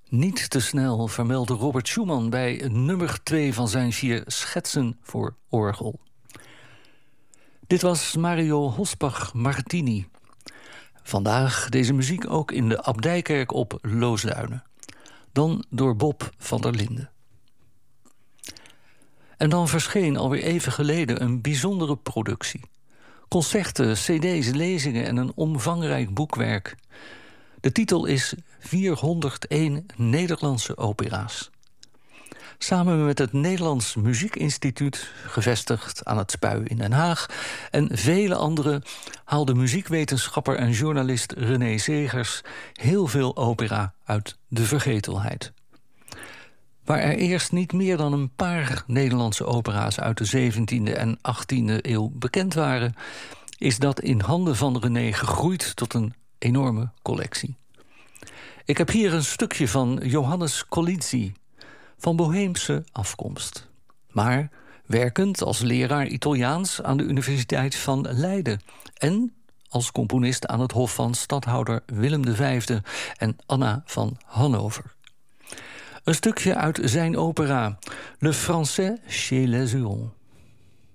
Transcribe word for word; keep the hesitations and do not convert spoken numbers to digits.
Niet te snel vermeldde Robert Schumann bij nummer twee van zijn vier schetsen voor orgel. Dit was Mario Hospach-Martini. Vandaag deze muziek ook in de Abdijkerk op Loosduinen. Dan door Bob van der Linden. En dan verscheen alweer even geleden een bijzondere productie. Concerten, cd's, lezingen en een omvangrijk boekwerk. De titel is vierhonderdéén Nederlandse opera's. Samen met het Nederlands Muziekinstituut, gevestigd aan het Spui in Den Haag, en vele anderen haalde muziekwetenschapper en journalist René Segers heel veel opera uit de vergetelheid. Waar er eerst niet meer dan een paar Nederlandse opera's uit de zeventiende en achttiende eeuw bekend waren, is dat in handen van René gegroeid tot een enorme collectie. Ik heb hier een stukje van Johannes Colizzi, van Boheemse afkomst, maar werkend als leraar Italiaans aan de Universiteit van Leiden en als componist aan het hof van stadhouder Willem de Vijfde en Anna van Hannover. Een stukje uit zijn opera Le Français chez les Huons.